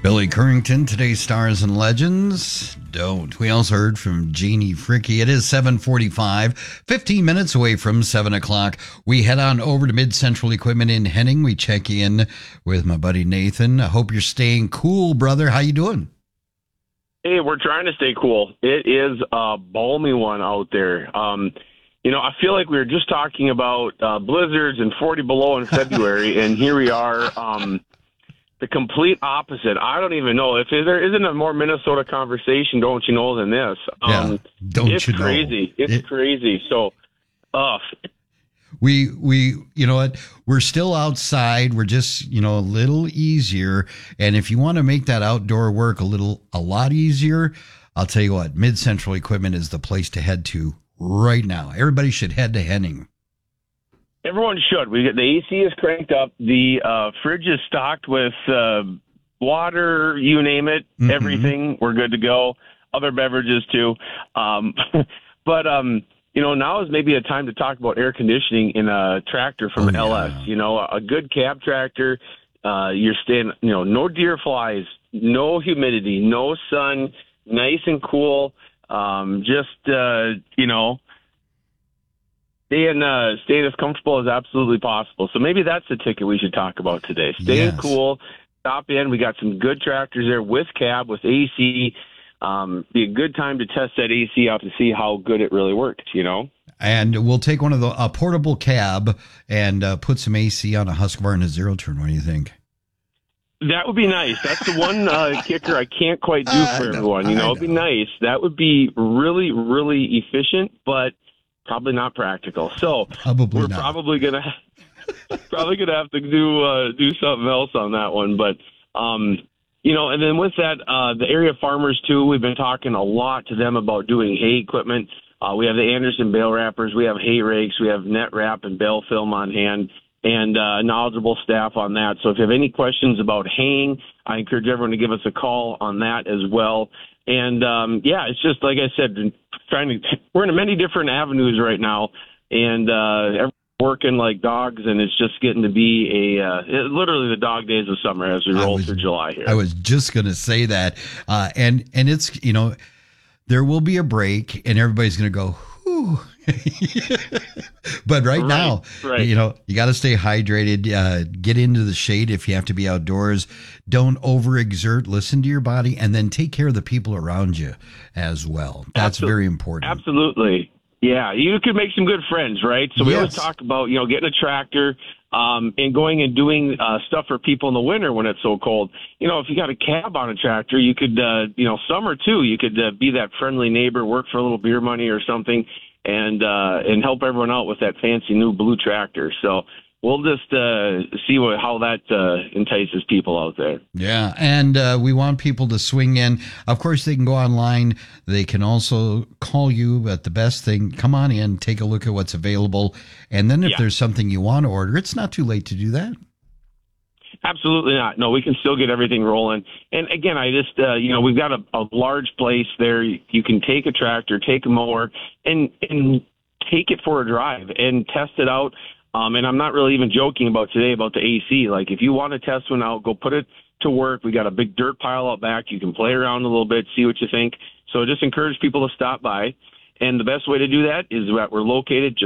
Billy Currington, today's Stars and Legends. Don't. We also heard from Jeannie Fricky. It is 7:45, 15 minutes away from 7 o'clock. We head on over to Mid-Central Equipment in Henning. We check in with my buddy Nathan. I hope you're staying cool, brother. How you doing? Hey, we're trying to stay cool. It is a balmy one out there. I feel like we were just talking about blizzards and 40 below in February, and here we are, the complete opposite. I don't even know. If there isn't a more Minnesota conversation, don't you know, than this. It's crazy. It's crazy. So, We, you know what? We're still outside. We're just, a little easier. And if you want to make that outdoor work a lot easier, I'll tell you what, Mid-Central Equipment is the place to head to right now. Everybody should head to Henning. Everyone should. The AC is cranked up. The fridge is stocked with water, you name it, everything. We're good to go. Other beverages too. Now is maybe a time to talk about air conditioning in a tractor from LS. A good cab tractor. You're staying, no deer flies, no humidity, no sun, nice and cool. Staying as comfortable as absolutely possible. So maybe that's the ticket we should talk about today. Staying cool, stop in. We got some good tractors there with cab, with AC. Be a good time to test that AC out to see how good it really works, And we'll take one of a portable cab and put some AC on a Husqvarna Zero Turn. What do you think? That would be nice. That's the one kicker I can't quite do for everyone. It'd be nice. That would be really, really efficient, but probably not practical. So we're probably gonna have to do something else on that one. But and then with that, the area farmers too. We've been talking a lot to them about doing hay equipment. We have the Anderson bale wrappers, we have hay rakes, we have net wrap and bale film on hand, and knowledgeable staff on that. So if you have any questions about haying, I encourage everyone to give us a call on that as well. And it's just like I said, we're in many different avenues right now, and everyone's working like dogs, and it's just getting to be literally the dog days of summer as we roll through July here. I was just going to say that, and it's there will be a break, and everybody's going to go, whew. But now, you got to stay hydrated, get into the shade if you have to be outdoors. Don't overexert, listen to your body, and then take care of the people around you as well. That's very important. Absolutely. Yeah, you could make some good friends, right? So we always talk about, getting a tractor and going and doing stuff for people in the winter when it's so cold. If you got a cab on a tractor, you could, summer too, you could be that friendly neighbor, work for a little beer money or something, and help everyone out with that fancy new blue tractor. So we'll just see how that entices people out there. Yeah, and we want people to swing in. Of course, they can go online. They can also call you, but the best thing, come on in, take a look at what's available. And then if there's something you want to order, it's not too late to do that. Absolutely not. No, we can still get everything rolling. And again, I just, we've got a large place there. You can take a tractor, take a mower, and take it for a drive and test it out. And I'm not really even joking about today about the AC. Like, if you want to test one out, go put it to work. We got a big dirt pile out back. You can play around a little bit, see what you think. So just encourage people to stop by. And the best way to do that is that we're located just